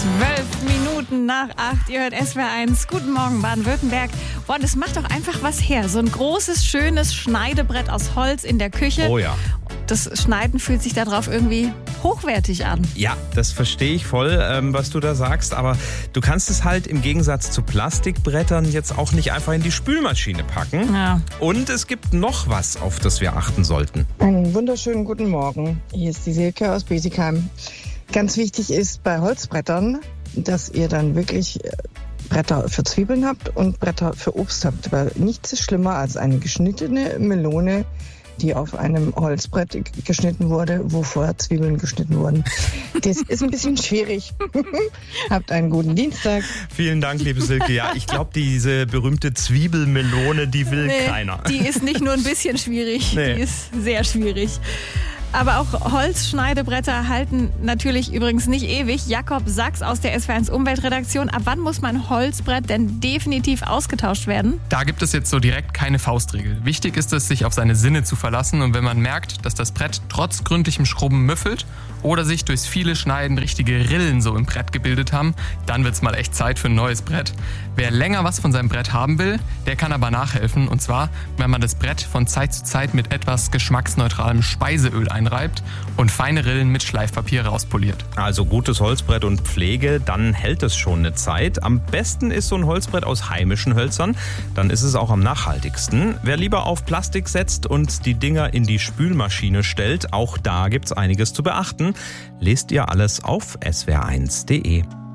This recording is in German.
12 Minuten nach 8. Ihr hört SWR1. Guten Morgen, Baden-Württemberg. Und es macht doch einfach was her. So ein großes, schönes Schneidebrett aus Holz in der Küche. Oh ja. Das Schneiden fühlt sich darauf irgendwie hochwertig an. Ja, das verstehe ich voll, was du da sagst. Aber du kannst es halt im Gegensatz zu Plastikbrettern jetzt auch nicht einfach in die Spülmaschine packen. Ja. Und es gibt noch was, auf das wir achten sollten. Einen wunderschönen guten Morgen. Hier ist die Silke aus Bietigheim. Ganz wichtig ist bei Holzbrettern, dass ihr dann wirklich Bretter für Zwiebeln habt und Bretter für Obst habt. Weil nichts ist schlimmer als eine geschnittene Melone, die auf einem Holzbrett geschnitten wurde, wo vorher Zwiebeln geschnitten wurden. Das ist ein bisschen schwierig. Habt einen guten Dienstag. Vielen Dank, liebe Silke. Ja, ich glaube, diese berühmte Zwiebelmelone, die will keiner. Die ist nicht nur ein bisschen schwierig, Nee. Die ist sehr schwierig. Aber auch Holzschneidebretter halten natürlich übrigens nicht ewig. Jakob Sachs aus der SWR1 Umweltredaktion. Ab wann muss mein Holzbrett denn definitiv ausgetauscht werden? Da gibt es jetzt so direkt keine Faustregel. Wichtig ist es, sich auf seine Sinne zu verlassen. Und wenn man merkt, dass das Brett trotz gründlichem Schrubben müffelt oder sich durchs viele Schneiden richtige Rillen so im Brett gebildet haben, dann wird's mal echt Zeit für ein neues Brett. Wer länger was von seinem Brett haben will, der kann aber nachhelfen. Und zwar, wenn man das Brett von Zeit zu Zeit mit etwas geschmacksneutralem Speiseöl einreibt und feine Rillen mit Schleifpapier rauspoliert. Also gutes Holzbrett und Pflege, dann hält es schon eine Zeit. Am besten ist so ein Holzbrett aus heimischen Hölzern. Dann ist es auch am nachhaltigsten. Wer lieber auf Plastik setzt und die Dinger in die Spülmaschine stellt, auch da gibt's einiges zu beachten. Lest ihr alles auf swr1.de.